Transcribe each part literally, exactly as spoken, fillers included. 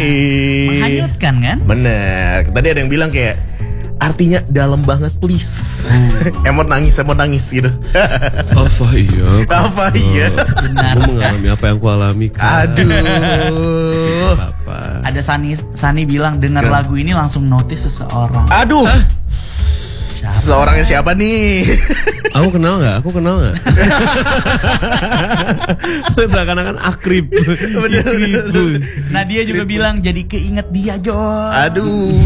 Menghanyutkan kan? Bener. Tadi ada yang bilang kayak artinya dalam banget please. Emot nangis, emot nangis gitu. Apa iya? Apa iya? Benar. Aku mengalami apa yang aku alami. Kak. Aduh. Apa? Ada Sani Sani bilang dengar lagu ini langsung notice seseorang. Aduh. Siapa? Seorangnya siapa nih? Aku kenal nggak? Aku kenal nggak? Seakan-akan akrib. Bener. Nah dia juga bilang jadi keinget dia Jor. Aduh.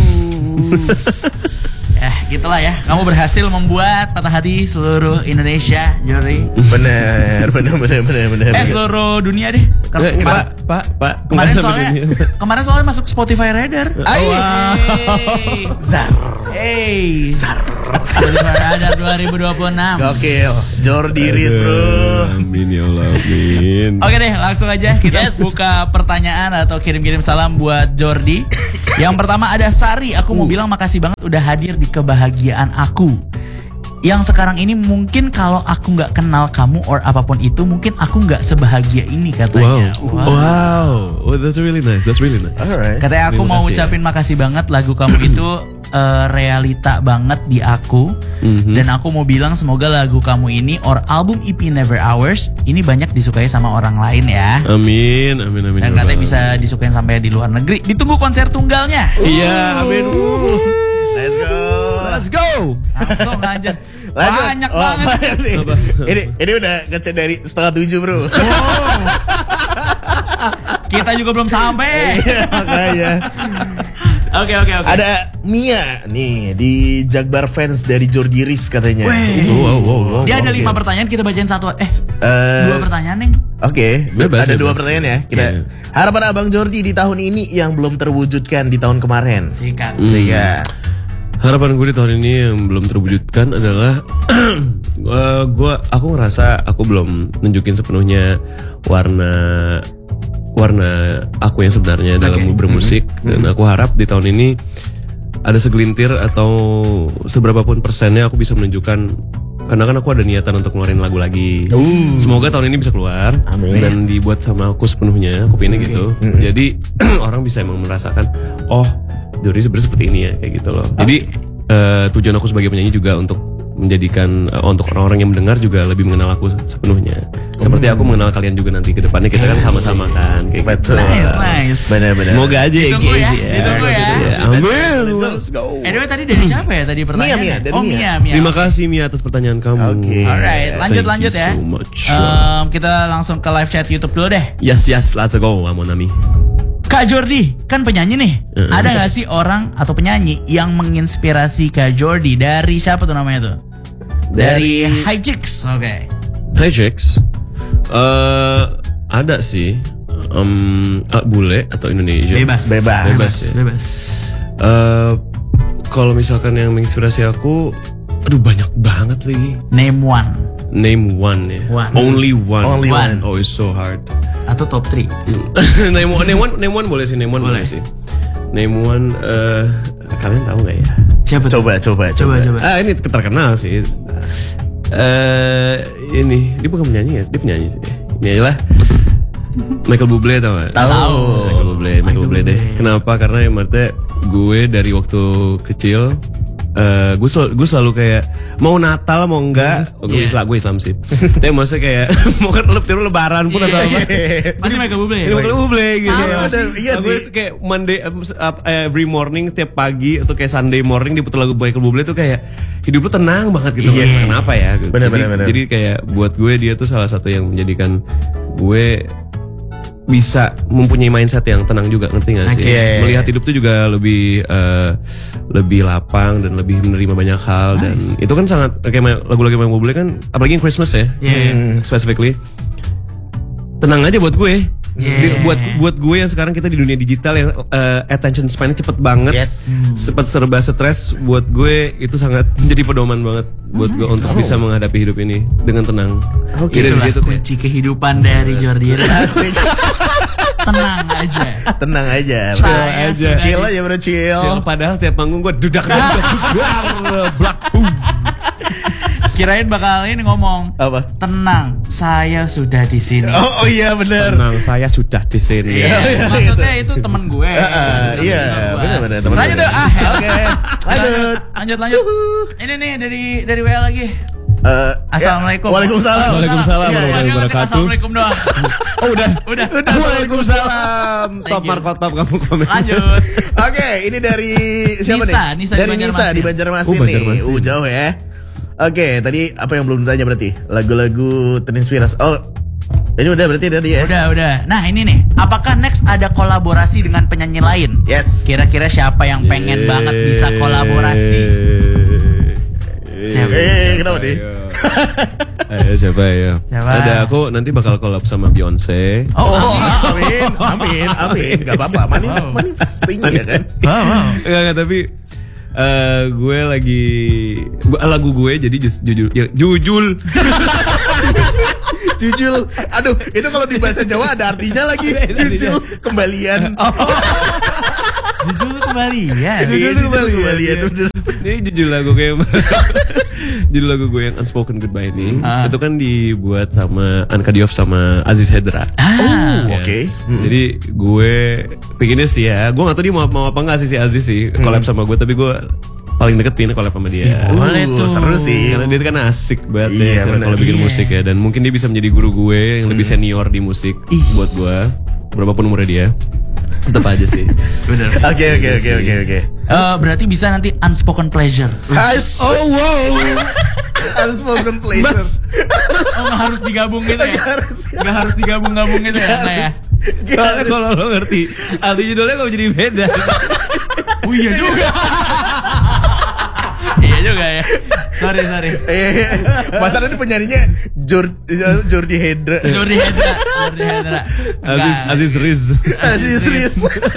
Eh gitulah ya. Kamu berhasil membuat patah hati seluruh Indonesia, Jori. Bener, bener, bener, bener, bener. Eh seluruh dunia deh. Karena Eh, kemar- Pak, Pak, Pak. kemarin Bukan soalnya sampai dunia. kemarin soalnya masuk Spotify Radar. Ayo. Hey. Zar. Hey. Spotify Radar dua ribu dua puluh enam. Gokil. Jordi Riz bro. Amin ya Allah, amin. Oke deh, langsung aja kita buka pertanyaan atau kirim-kirim salam buat Jordi. Yang pertama ada Sari, aku mau bilang makasih banget udah hadir di kebahagiaan aku. Yang sekarang ini mungkin kalau aku nggak kenal kamu or apapun itu, mungkin aku nggak sebahagia ini katanya. Wow. Wow. Oh, that's really nice. That's really nice. Alright. Katanya aku Terima mau kasih, ucapin makasih banget lagu kamu itu uh, realita banget di aku. Mhm. Dan aku mau bilang semoga lagu kamu ini or album E P Never Ours ini banyak disukai sama orang lain ya. Amin, amin, amin. Dan ya katanya Allah. bisa disukain sampai di luar negeri. Ditunggu konser tunggalnya. Iya, amin. Let's go. Let's go. Langsung aja. Lanjut. Banyak Oh, banget. banyak nih. Apa? Ini ini udah ngechat dari setengah tujuh bro. Kita juga belum sampai. Iya, makanya. Oke oke oke. Ada Mia nih di Jakbar fans dari Jordi Riz katanya. Weh. Wow, wow, wow. Dia ada Oke. lima pertanyaan, kita bacain satu. Eh, Eh, dua pertanyaan Neng. Oke, Bebas, ada bebas. dua pertanyaan ya. Kita Iya. harapan Abang Jordi di tahun ini yang belum terwujudkan di tahun kemarin. Sikat. Hmm. Sehingga Harapan gue di tahun ini yang belum terwujudkan adalah uh, gue aku ngerasa aku belum nunjukin sepenuhnya warna warna aku yang sebenarnya dalam Oke. bermusik dan aku harap di tahun ini ada segelintir atau seberapa pun persennya aku bisa menunjukkan karena kan aku ada niatan untuk ngeluarin lagu lagi. Semoga tahun ini bisa keluar Amin. dan dibuat sama aku sepenuhnya. Aku pengennya gitu. Jadi orang bisa emang merasakan, oh Jordi sebenarnya seperti ini ya kayak gitu loh. Jadi eh, tujuan aku sebagai penyanyi juga untuk menjadikan eh, untuk orang-orang yang mendengar juga lebih mengenal aku sepenuhnya. Seperti aku mengenal kalian juga nanti ke depannya kita kan sama-sama kan kayak gitu. betul. Nice, nice. Benar-benar. Semoga aja ya Ditunggu guys ya, ditunggu ya. Amin. Let's go. Let's go. Anyway tadi dari siapa ya tadi pertanyaannya? Mia, dari oh Mia. Mia, Mia. Terima kasih Mia atas pertanyaan kamu. Oke. Alright, lanjut Thank lanjut you ya. so much. Em, kita langsung ke live chat YouTube dulu deh. Yes yes, let's go Amonami. Kak Jordi, kan penyanyi nih. Uh-uh. Ada gak sih orang atau penyanyi yang menginspirasi Kak Jordi? Dari siapa tuh namanya tuh? Dari, Dari- High Chicks, oke. Hi Chicks. Eh ada sih. Em, ah, bule atau Indonesia? Bebas. Bebas. Bebas ya. Bebas. Eh kalau misalkan yang menginspirasi aku, aduh banyak banget lagi. Name one Name one ya. One. Only one. Only one. Oh, it's so hard. atau top three. name one, name one, name one boleh sih, name one boleh, Boleh. sih. Name one, eh kalian tahu nggak ya? Siapa tuh? Coba, coba, Coba, coba. coba. Ah ini terkenal sih. Eh ini dia bukan penyanyi ya, dia penyanyi sih. Ini adalah Michael Bublé tau gak? Tahu. Michael Bublé, Michael Michael Bublé deh. Bublé. Kenapa? Karena yang maksudnya gue dari waktu kecil eh gue selalu, gue selalu kayak mau Natal mau enggak, gue Yeah. Islam, gue Islam sih. Tapi maksudnya kayak mau kan tiru lebaran pun atau apa. Pasti Michael Bublé. Ini Michael Bublé gitu. Sama bener, iya Gue sih. kayak Monday uh, every morning tiap pagi atau kayak Sunday morning diputar lagu Michael Bublé tuh kayak hidup lu tenang banget gitu. Yes. Kenapa ya? Gitu. Bener, jadi, bener, bener. jadi kayak buat gue dia tuh salah satu yang menjadikan gue bisa mempunyai mindset yang tenang juga, ngerti gak sih? Oke. Melihat hidup tuh juga lebih eh, lebih lapang dan lebih menerima banyak hal. Dan itu kan sangat kayak ma- lagu-lagu Michael Bublé kan, apalagi yang Christmas ya, Iya. hmm, specifically tenang aja buat gue. Yeah. Di- buat buat gue yang sekarang kita di dunia digital yang eh, attention span-nya cepet banget, Yes. sempat serba stres. Buat gue itu sangat menjadi pedoman banget buat gue untuk bisa menghadapi hidup ini dengan tenang. Oke. Jadi Itulah gitu kayak, kunci kehidupan dari Jordi. Asik. Tenang aja. Tenang aja. Chill bro. aja. Chill aja bro, chill. Chill, padahal tiap panggung gue dudak dudak dudak blak boom. Kirain bakal ini ngomong. Apa? Tenang, saya sudah di sini. Oh, oh iya benar. Tenang, saya sudah di sini. Iya, iya, maksudnya itu temen gue. Uh, iya, benar-benar teman. Lanjut deh, ah. Oke, lanjut. Lanjut lanjut. Ini nih dari dari W A lagi. Uh, Assalamualaikum. Ya, Waalaikumsalam. Waalaikumsalam Iya, iya, warahmatullahi dia ngetik wabarakatuh. Assalamualaikum doang. Oh udah. Udah. Udah, Waalaikumsalam. Top you. Marco top kamu komen. Lanjut. Oke, ini dari siapa Nisa, nih? Nisa di dari Nisa Banjarmasin. di Banjarmasin Oh, nih. Banjarmasin. Uh, jauh ya. Oke, tadi apa yang belum ditanya berarti? Lagu-lagu terinspirasi. Oh, ini udah berarti tadi ya? Udah, udah. Nah, ini nih. Apakah next ada kolaborasi dengan penyanyi lain? Yes. Kira-kira siapa yang pengen banget bisa kolaborasi? Siapa? Eh, kenapa nih? Ayo siapa ya? Siapa? Ada aku nanti bakal collab sama Beyonce. Oh, Oh, amin. amin, amin, amin. Gak apa-apa, manin, Wow. manifesting ya kan? Wow, wow. Enggak, enggak, tapi eh, gue lagi gua- lagu gue jadi jus- jujur ya, jujul. Jujul. Aduh, itu kalau di bahasa Jawa ada artinya lagi. Jujul, kembalian. Jujur kembali ya. Iya, jujul kembalian. Udah. Ini judul lagu gue yang judul lagu gue yang Unspoken Goodbye ini Ah. itu kan dibuat sama Anka Diouf sama Aziz Hedra. Ah. Oh, oke. Hmm. Jadi gue pengennya sih ya, gue gak tahu dia mau, mau apa nggak sih si Aziz sih collab sama gue, tapi gue paling deket pengen collab sama dia. Boleh Uh, tuh. seru sih. Karena dia itu kan asik banget Iya, ya bener. kalau bikin Iya. musik ya, dan mungkin dia bisa menjadi guru gue yang lebih senior di musik buat gue, berapapun umurnya dia. Tetap aja sih. Bener. Oke, oke, oke, oke, oke. Eh, berarti bisa nanti unspoken pleasure. Has. Oh, wow. Unspoken pleasure. Oh, nggak harus digabung gitu ya? Nggak harus. Nggak harus digabung-gabung gitu ya, Nah, ya? Nggak Kalau harus. kalau lo ngerti, arti judulnya kok jadi beda. Oh iya juga. Iya juga ya. Sorry, sorry. Eh, Mas Ardi ini penyanyinya Jor, Jordi Hedra. Jordi Hedra. Jordi Hedra. Aziz Enggak. Aziz Riz. Aziz serius.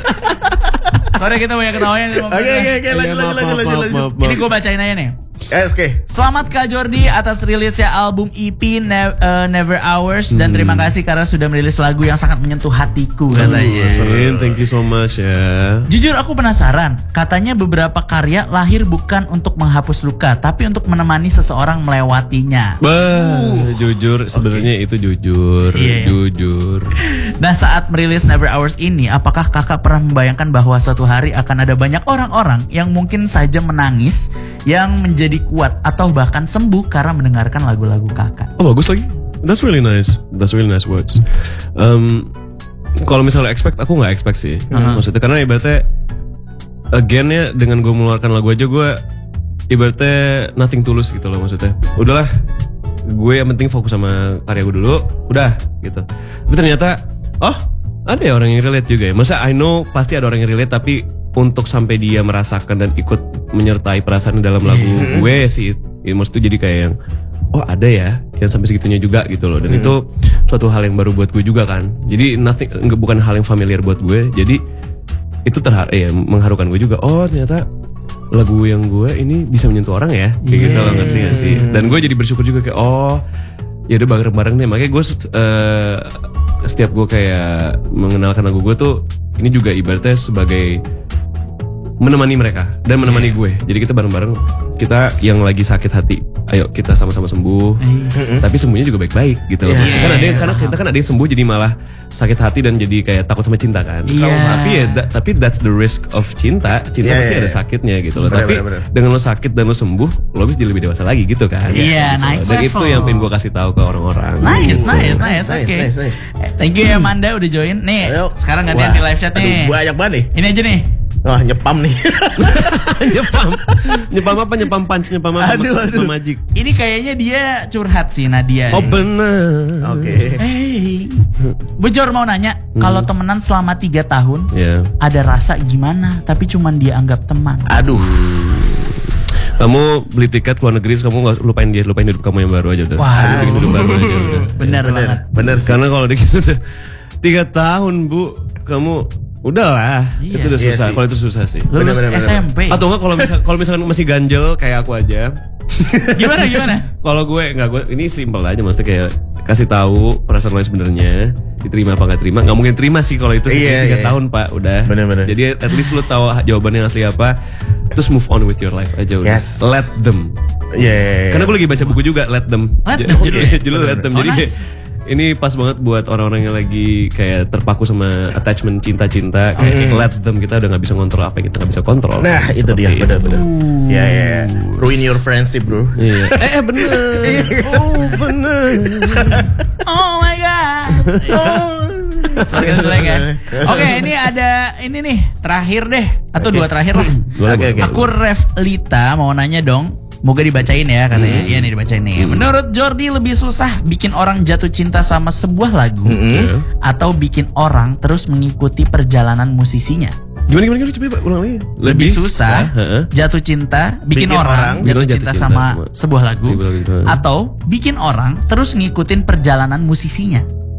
Sorry, kita banyak ketawain. Oke, oke, oke, lanjut, lanjut, lanjut, lanjut, lanjut. Ini gue bacain aja nih. Eh, oke. Selamat Kak Jordi atas rilisnya album E P Ne- eh, Never Ours, dan terima kasih karena sudah merilis lagu yang sangat menyentuh hatiku katanya. Amin, thank you so much ya. Jujur aku penasaran, katanya beberapa karya lahir bukan untuk menghapus luka, tapi untuk menemani seseorang melewatinya. Bah, jujur sebenarnya itu jujur, Iya, iya. jujur. Nah, saat merilis Never Ours ini, apakah kakak pernah membayangkan bahwa suatu hari akan ada banyak orang-orang yang mungkin saja menangis, yang menjadi kuat atau bahkan sembuh karena mendengarkan lagu-lagu kakak? Oh bagus lagi. That's really nice. That's really nice words. Um, kalau misalnya expect, aku nggak expect sih. Maksudnya karena ibaratnya again ya, dengan gue mengeluarkan lagu aja gue ibaratnya nothing tulus gitu loh maksudnya. Udahlah, gue yang penting fokus sama karya gue dulu. Udah gitu. Tapi ternyata oh ada ya orang yang relate juga ya. Masa I know pasti ada orang yang relate, tapi untuk sampai dia merasakan dan ikut menyertai perasaan dalam lagu gue sih, ya, maksudnya jadi kayak yang oh ada ya yang sampai segitunya juga gitu loh, dan itu suatu hal yang baru buat gue juga kan. Jadi nothing, enggak, bukan hal yang familiar buat gue, jadi itu terharu ya, mengharukan gue juga. Oh ternyata lagu yang gue ini bisa menyentuh orang ya, kayak gitu loh, ngerti gak sih? Dan gue jadi bersyukur juga kayak oh ya udah bareng-bareng deh. Makanya gue uh, setiap gue kayak mengenalkan lagu gue tuh, ini juga ibaratnya sebagai menemani mereka dan menemani gue. Jadi kita bareng-bareng, kita yang lagi sakit hati, ayo kita sama-sama sembuh. Tapi sembuhnya juga baik-baik gitu loh. Yeah. Kan ada yang, karena kita kan ada yang sembuh jadi malah sakit hati dan jadi kayak takut sama cinta kan. Iya. Kalau- Tapi ya da- tapi that's the risk of cinta. Cinta Yeah, pasti yeah, ada yeah. sakitnya gitu loh. Bener, Tapi bener, bener. dengan lo sakit dan lo sembuh, lo bisa jadi lebih dewasa lagi gitu kan. Iya, nice Dan level. itu yang pengen gue kasih tahu ke orang-orang. Nice, Gitu. nice, nice, Nice, oke. nice, nice. Eh, Thank you ya Manda udah join. Nih, Ayo. sekarang gantian Wah, di live chat nih. Aduh, banyak banget nih. Ini aja nih. Wah, nyepam nih. nyepam, nyepam apa? Nyepam punch, nyepam apa? Aduh, aduh. Nyepam magic. Ini kayaknya dia curhat sih Nadia. Oh nih. bener. Oke. Hey, Bujor mau nanya, kalau temenan selama tiga tahun, Ya. ada rasa gimana? Tapi cuman dia anggap teman. Aduh. Kamu beli tiket ke luar negeri, kamu nggak lupain dia, lupain hidup kamu yang baru aja udah. Wah. Bikin hidup baru aja udah. Bener, Bener, banget. bener sih. Karena kalau dikit udah tiga tahun bu, kamu udahlah. Iya. Itu udah Iya susah. sih. Kalau itu susah sih. Lulus Bener, bener, S M P. Atau enggak kalau misal kalau misalkan masih ganjel kayak aku aja. Gimana gimana? Kalau gue enggak, gue ini simpel aja, maksudnya kayak kasih tahu perasaan lo sebenarnya, diterima apa nggak terima. Nggak mungkin terima sih kalau itu Iya, tiga iya. tahun pak, udah. Bener, bener. Jadi at least lo tahu jawabannya asli apa. terus move on with your life aja udah. Yes. Let them. Iya. Yeah, yeah, yeah. Karena gue lagi baca buku juga Let Them. Let J- Them, Judulnya okay. judul Let Them. Oh, Jadi nice. ini pas banget buat orang-orang yang lagi kayak terpaku sama attachment cinta-cinta. Kayak let them, kita udah nggak bisa kontrol apa yang kita nggak bisa kontrol. Nah, itu Seperti dia, itu. benar-benar. Ya, ya, ya. Ruin your friendship, bro. Iya. Eh, eh bener. Oh bener. Oh my god. Seperti itu lagi kan. Oke, ini ada ini nih terakhir deh atau Oke. dua terakhir lah. Boleh, Oke, boleh, oke. boleh. Aku Revlita mau nanya dong. Moga dibacain ya katanya. Iya nih dibacain nih. Menurut Jordi lebih susah bikin orang jatuh cinta sama sebuah lagu Iya. atau bikin orang terus mengikuti perjalanan musisinya? Gimana gimana gimana coba ulang lagi. Lebih susah heeh. jatuh cinta bikin, Bikin orang, orang jatuh jatuh cinta cinta sama sama sebuah lagu sebuah lagu. atau bikin orang terus ngikutin perjalanan musisinya.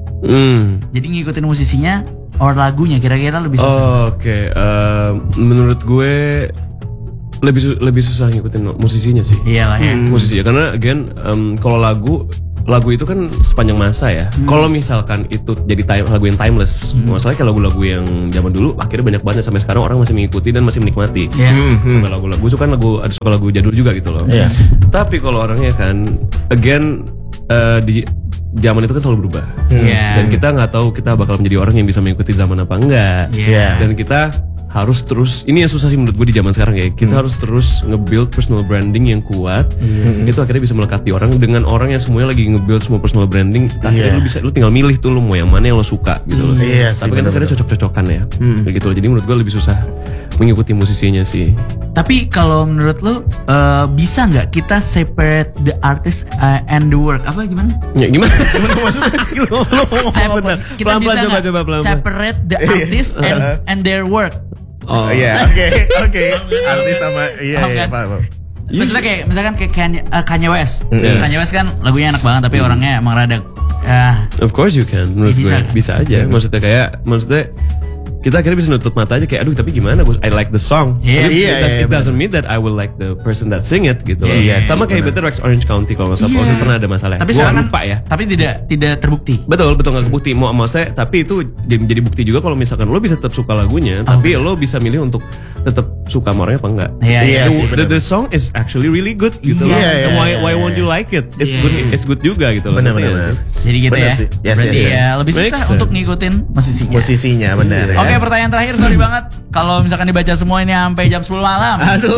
Hmm. Jadi ngikutin musisinya or lagunya kira-kira lebih susah. Oh, Oke, eh, menurut gue lebih su- lebih susah ngikutin musisinya sih. Iyalah ya. Musisi ya, karena again em, kalau lagu lagu itu kan sepanjang masa ya. Kalau misalkan itu jadi time, lagu yang timeless, masalahnya kayak lagu-lagu yang zaman dulu akhirnya banyak banget sampai sekarang orang masih mengikuti dan masih menikmati. Iya. Suka lagu-lagu, gue suka lagu, ada suka lagu jadul juga gitu loh. Iya. Tapi kalau orangnya kan, again eh, di zaman itu kan selalu berubah. Iya. Dan kita nggak tahu kita bakal menjadi orang yang bisa mengikuti zaman apa enggak. Iya. Dan kita harus terus, ini yang susah sih menurut gue di zaman sekarang ya. Kita harus terus nge-build personal branding yang kuat. Itu akhirnya bisa melekat di orang dengan orang yang semuanya lagi nge-build semua personal branding. Akhirnya Iya. lu bisa, lu tinggal milih tuh lu mau yang mana yang lo suka gitu loh. Iya sih, Tapi kan bener-bener. akhirnya cocok-cocokan ya. Kayak gitu loh. Jadi menurut gue lebih susah mengikuti musisinya sih. Tapi kalau menurut lu eh, bisa nggak kita separate the artist uh, and the work? Apa gimana? Ya gimana? Gimana maksudnya? Lu ngomong Sep- bentar. kita Pelan-pelan bisa coba nggak coba pelan-pelan. separate the artist and and their work. Oh, Iya, oke, oke. Artis sama iya, Paham iya, kan? paham. Maksudnya kayak misalkan kayak Kanye, uh, Kanye West. Iya. Kanye West kan lagunya enak banget tapi orangnya emang rada ah Of course you can, menurut Ya, bisa. gue bisa aja. Maksudnya kayak, maksudnya kita akhirnya bisa nutup mata aja kayak, aduh tapi gimana gue, I like the song. Iya. Tapi Iya, it, does- iya, it doesn't mean that I will like the person that sing it gitu. loh. Iya, Sama kayak Better Rex Orange County kalau nggak salah, Iya. waktu itu pernah ada masalah. tapi Gua sekarang kan lupa ya. tapi tidak tidak terbukti. Betul, betul nggak kebukti. Mau mau saya, tapi itu jadi jadi bukti juga kalau misalkan lo bisa tetap suka lagunya, tapi lo bisa milih untuk tetap suka sama orangnya apa enggak. Iya, Iya The, sih, the, bener. the song is actually really good gitu loh. Iya, iya, And why iya, why iya, won't you like it? It's Iya, good, iya. it's good juga gitu loh. Benar, Ngerti benar, nggak benar. sih? Jadi gitu Bener ya. sih. Yes, Berarti yes, yes. ya lebih Makes susah sense. untuk ngikutin musisinya. Musisinya benar ya. Oke, pertanyaan terakhir, sorry banget kalau misalkan dibaca semua ini sampai jam sepuluh malam. Aduh.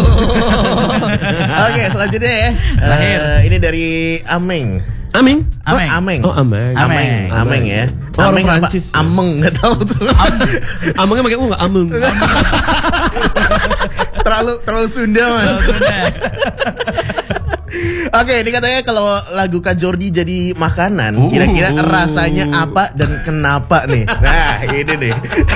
Oke, selanjutnya ya. Terakhir. Eh, ini dari Ameng. Aming. Oh, Ameng. Ameng. Oh, Ameng. Ameng. Ameng ya. Oh, orang Ameng apa? Prancis ya? Ameng nggak tahu tuh. Amengnya pakai U nggak ameng? terlalu terlalu Sunda mas. Oke, ini katanya kalau lagu Kak Jordi jadi makanan, kira-kira rasanya apa dan kenapa nih? Nah, ini nih.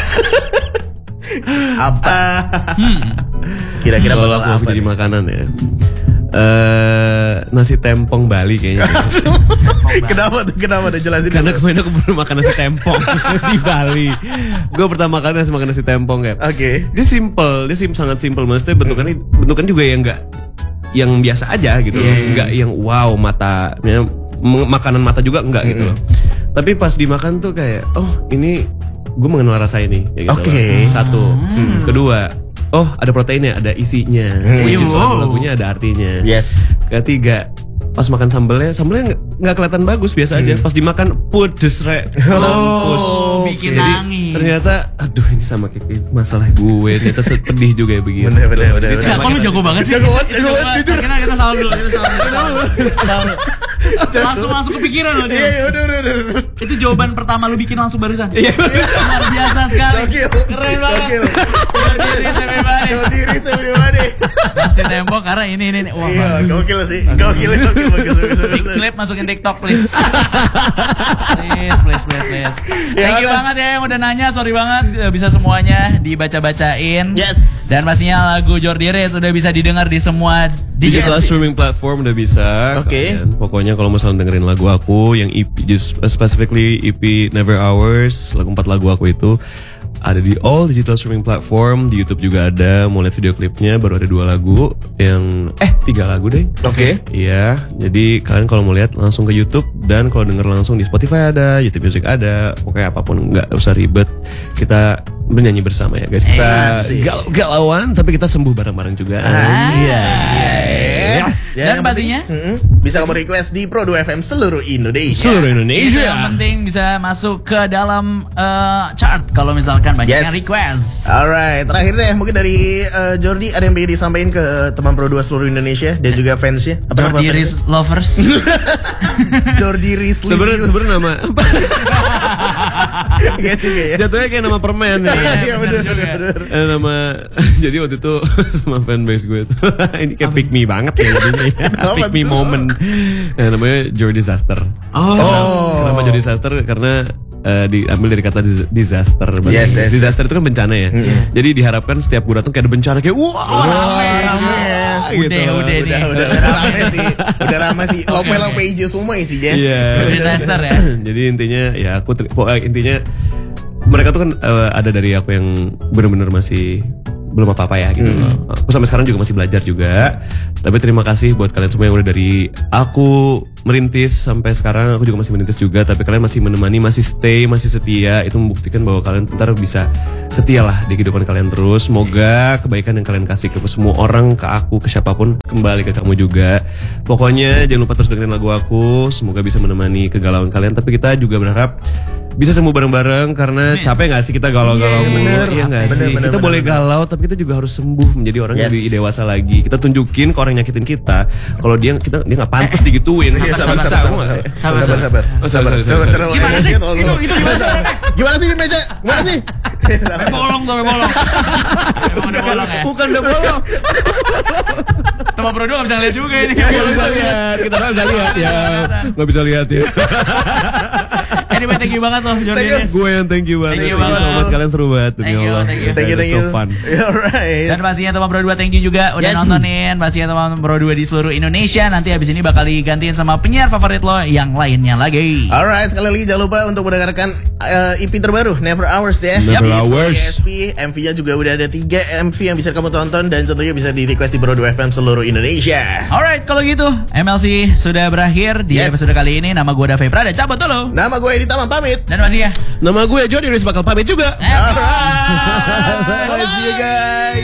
Apa? Kira-kira Kalau bakal aku apa? jadi nih? makanan ya. Eh nasi tempong Bali kayaknya. Kenapa tuh? Kenapa tuh jelasin Karena dulu. kemarin aku baru makan nasi tempong di Bali. Gue pertama kali nasi makan nasi tempong kayak. Oke. Dia simple, dia sim sangat simple. Maksudnya bentukannya bentukan juga yang enggak yang biasa aja gitu loh. Enggak yang wow mata, ya, m- makanan mata juga enggak gitu loh. Tapi pas dimakan tuh kayak, oh ini gue mengenal rasa ini. Kayak gitu Oke. loh. Satu, kedua, oh ada proteinnya, ada isinya, which is Wow. lagu-lagunya ada artinya. Yes. Ketiga, pas makan sambelnya, sambelnya nggak- nggak kelihatan bagus biasa aja. Pas dimakan pedes re, mampus. bikin Jadi, nangis. Ternyata, aduh ini sama kayak masalah gue. Ternyata pedih juga ya begini. Bener, bener, bener, Jadi bener. Enggak, kok lu jago banget sih? Jago banget, jago banget, Coba, jujur. Kita kita salah dulu, kita salah dulu. Salah dulu. Langsung langsung kepikiran loh Iya, dia. iya, udah, udah, udah, udah. Itu jawaban pertama lu bikin langsung barusan. Iya. Luar biasa sekali. Gokil. Keren banget. Gokil. Berdiri sampai balik. Tahu diri sama mana? Masih tembok karena ini ini ini. Wah, Iya, bagus. gokil sih. Gokil, gokil, bagus, bagus, Di bagus. klip masukin TikTok please. please, please, please, please. Thank you kan? banget ya yang udah nanya, sorry banget eh, bisa semuanya dibaca-bacain. Yes. Dan pastinya lagu Jordi Reyes sudah bisa didengar di semua Digital digital streaming platform udah bisa. Oke. Kalian pokoknya kalau misalnya dengerin lagu aku yang E P, just specifically E P Never Hours, lagu empat lagu aku itu ada di all digital streaming platform. Di YouTube juga ada. Mau lihat video klipnya baru ada dua lagu yang eh tiga lagu deh. Oke. Iya, jadi kalian kalau mau lihat langsung ke YouTube dan kalau denger langsung di Spotify ada, YouTube Music ada, pokoknya apapun nggak usah ribet. Kita bernyanyi bersama ya guys. Kita Asik. galau-galauan tapi kita sembuh bareng-bareng juga. Ah, iya. iya. Ya, Dan yang penting, pastinya mm-mm, bisa kamu request di Pro dua F M seluruh Indonesia. Seluruh itu Indonesia. yang penting bisa masuk ke dalam eh, chart kalau misalkan banyak Yes. yang request. Alright, terakhir deh mungkin dari uh, Jordi ada yang pengen disampaikan ke teman Pro dua seluruh Indonesia dan juga fansnya. Apa nama Jordi fansnya? Riz Lovers. Jordi Rislisius. Sebenarnya sebenarnya nama apa? Iya juga ya. Jatuhnya kayak nama permen ya. Iya benar juga. benar. Eh, nama jadi waktu itu sama fanbase gue tuh ini kayak pick me banget ya jadinya ya. Apa Pick me tuh? moment. Nah, namanya Joy Disaster. Oh. Kenapa Joy Disaster? Karena eh, diambil dari kata dis- disaster. bahasa Yes, Inggris. yes, Disaster itu kan bencana ya. Jadi diharapkan setiap gue datang kayak ada bencana kayak wah Wah, rame. rame ya. Gitu. Udah, udah. Udah, nih. udah, udah rame sih. Udah rame sih. Lope-lope hijau semua isinya. Iya. Disaster ya. Jadi intinya ya aku ter- pokoknya intinya mereka tuh kan eh, ada dari aku yang benar-benar masih belum apa-apa ya gitu loh. Aku sampai sekarang juga masih belajar juga. Tapi terima kasih buat kalian semua yang udah dari aku merintis sampai sekarang aku juga masih merintis juga. Tapi kalian masih menemani, masih stay, masih setia. Itu membuktikan bahwa kalian ntar bisa setia lah di kehidupan kalian terus. Semoga kebaikan yang kalian kasih ke semua orang, ke aku, ke siapapun kembali ke kamu juga. Pokoknya jangan lupa terus dengerin lagu aku. Semoga bisa menemani kegalauan kalian. Tapi kita juga berharap bisa sembuh bareng-bareng karena capek gak sih kita galau-galau Iya, mulu? bener. Iya gak Bener, sih? bener, Kita bener, boleh bener. galau tapi kita juga harus sembuh menjadi orang yang Yes. lebih dewasa lagi. Kita tunjukin ke orang yang nyakitin kita kalau dia kita dia nggak pantas digituin. Iya, sabar, Bisa, sabar, aku sabar, nggak- sabar, Sabar, sabar, sabar, Oh, sabar, sabar, sabar. terlalu Gimana emosi sih? terlalu. Itu- itu gimana sih? Gimana sih di meja? Gimana sih? Sampai bolong tuh, sampai bolong. Emang udah bolong ya? Bukan udah bolong. Teman Pro dua gak bisa ngeliat juga ini. Nggak bisa lihat. Kita nggak bisa lihat ya. Nggak bisa lihat ya. Anyway, thank you banget loh Jordi. Thank you. Gue yang thank you banget. Thank you so banget. much. Kalian seru banget demi Thank you, Allah. thank you. Thank you, thank you. So fun. Alright. Dan pastinya teman Pro dua thank you juga udah Yes. nontonin. Pastinya teman Pro dua di seluruh Indonesia. Nanti habis ini bakal digantiin sama penyiar favorit lo yang lainnya lagi. Alright, sekali lagi jangan lupa untuk mendengarkan uh, E P terbaru Never Hours ya. Never Di Hours. E S P, M V-nya juga udah ada tiga M V yang bisa kamu tonton dan tentunya bisa di request di Pro dua F M seluruh Indonesia. Alright, kalau gitu M L C sudah berakhir di Yes. episode kali ini. Nama gue Dave Prada, cabut dulu. Nama gue Edi Tamam pamit. Dan masih ya. Nama gue Jody Riz bakal pamit juga. Alright. See you guys.